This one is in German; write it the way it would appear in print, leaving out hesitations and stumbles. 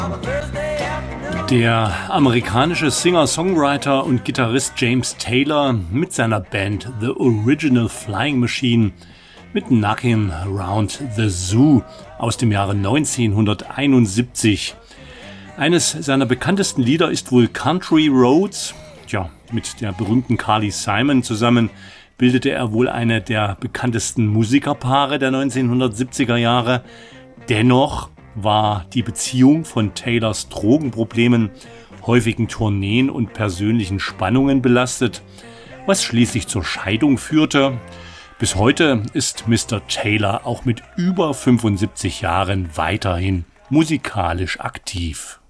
Der amerikanische Singer-Songwriter und Gitarrist James Taylor mit seiner Band The Original Flying Machine mit Knockin' Around the Zoo aus dem Jahre 1971. Eines seiner bekanntesten Lieder ist wohl Country Roads. Tja, mit der berühmten Carly Simon zusammen bildete er wohl eine der bekanntesten Musikerpaare der 1970er Jahre. Dennoch war die Beziehung von Taylors Drogenproblemen, häufigen Tourneen und persönlichen Spannungen belastet, was schließlich zur Scheidung führte. Bis heute ist Mr. Taylor auch mit über 75 Jahren weiterhin musikalisch aktiv.